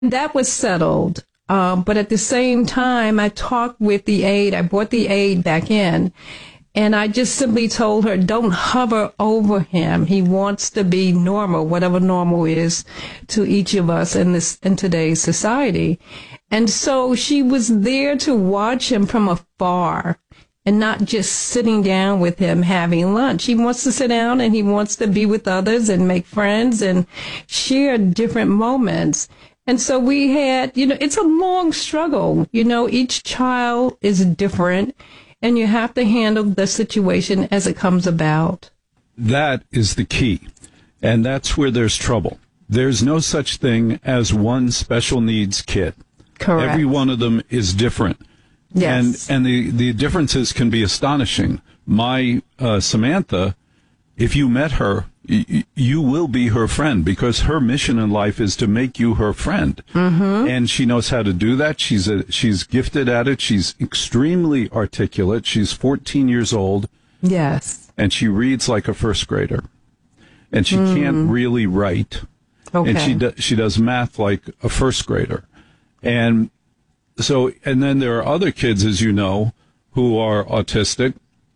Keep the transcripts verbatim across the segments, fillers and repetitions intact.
That was settled. Um, but at the same time, I talked with the aide. I brought the aide back in. And I just simply told her, don't hover over him. He wants to be normal, whatever normal is to each of us in this, in today's society. And so she was there to watch him from afar and not just sitting down with him having lunch. He wants to sit down and he wants to be with others and make friends and share different moments. And so we had, you know, it's a long struggle. You know, each child is different. And you have to handle the situation as it comes about. That is the key. And that's where there's trouble. There's no such thing as one special needs kid. Correct. Every one of them is different. Yes. And, and the, the differences can be astonishing. My uh, Samantha, if you met her, y- you will be her friend because her mission in life is to make you her friend. Mm-hmm. And she knows how to do that. She's a, she's gifted at it. She's extremely articulate. She's fourteen years old. Yes. And she reads like a first grader. And she mm. can't really write. Okay. And she do, she does math like a first grader. And so, and then there are other kids, as you know, who are autistic.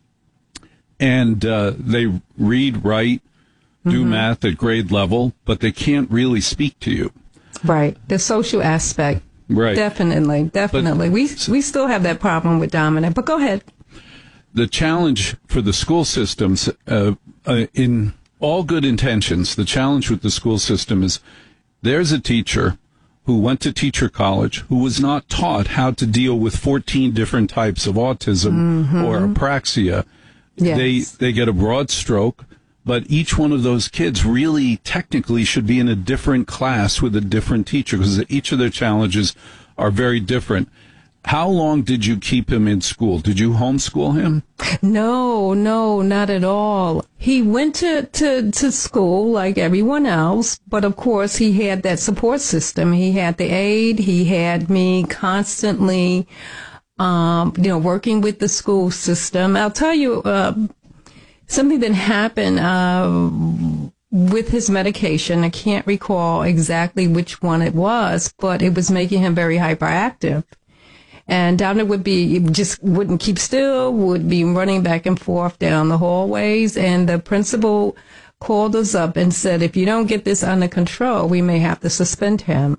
And uh, they read, write, do mm-hmm. math at grade level, but they can't really speak to you. Right. The social aspect. Right. Definitely. Definitely. But, we we still have that problem with Dominic, but go ahead. The challenge for the school systems, uh, uh, in all good intentions, the challenge with the school system is there's a teacher who went to teacher college who was not taught how to deal with fourteen different types of autism mm-hmm. or apraxia. Yes. They they get a broad stroke, but each one of those kids really technically should be in a different class with a different teacher because each of their challenges are very different. How long did you keep him in school? Did you homeschool him? No, no, not at all. He went to, to, to school like everyone else, but of course he had that support system. He had the aide. He had me constantly Um, you know, working with the school system. I'll tell you uh, something that happened uh, with his medication. I can't recall exactly which one it was, but it was making him very hyperactive. And Dominic would be, just wouldn't keep still, would be running back and forth down the hallways. And the principal called us up and said, if you don't get this under control, we may have to suspend him.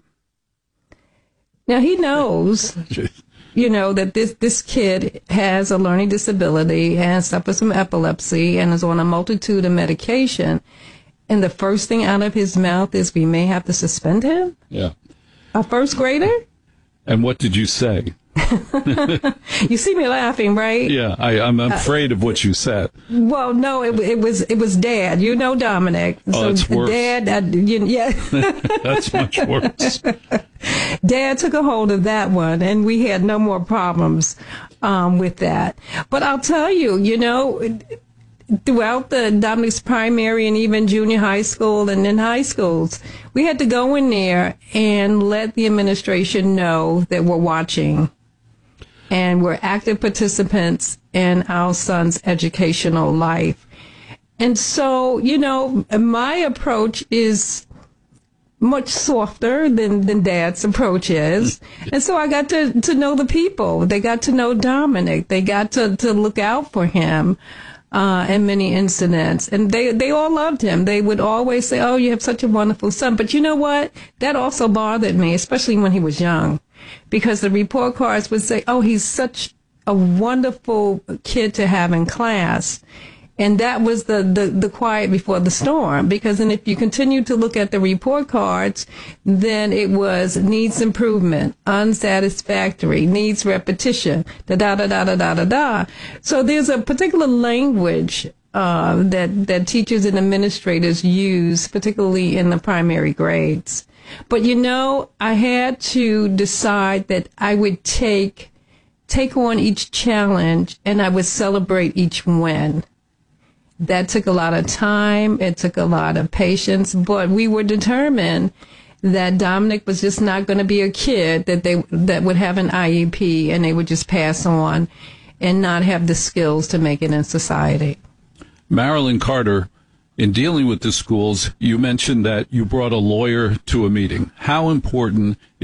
Now, he knows... you know, that this, this kid has a learning disability and suffers from epilepsy and is on a multitude of medication. And the first thing out of his mouth is, we may have to suspend him? Yeah. A first grader? And what did you say? You see me laughing, right? Yeah, I, I'm afraid uh, of what you said. Well, no, it, it was it was Dad. You know Dominic. Oh, so it's worse. Dad, uh, you, yeah. That's much worse. Dad took a hold of that one, and we had no more problems um, with that. But I'll tell you, you know, throughout the Dominic's primary and even junior high school and in high schools, we had to go in there and let the administration know that we're watching and we're active participants in our son's educational life. And so, you know, my approach is much softer than, than Dad's approach is. And so I got to, to know the people. They got to know Dominic. They got to, to look out for him. Uh, in many incidents. And they, they all loved him. They would always say, oh, you have such a wonderful son. But you know what? That also bothered me, especially when he was young, because the report cards would say, oh, he's such a wonderful kid to have in class. And that was the, the, the quiet before the storm, because then if you continue to look at the report cards, then it was needs improvement, unsatisfactory, needs repetition, da da da da da da da da. So there's a particular language uh, that that teachers and administrators use, particularly in the primary grades. But you know, I had to decide that I would take take on each challenge and I would celebrate each win. That took a lot of time. It took a lot of patience, but we were determined that Dominic was just not going to be a kid that they that would have an I E P and they would just pass on and not have the skills to make it in society. Marilyn Carter in dealing with the schools, you mentioned that you brought a lawyer to a meeting. How important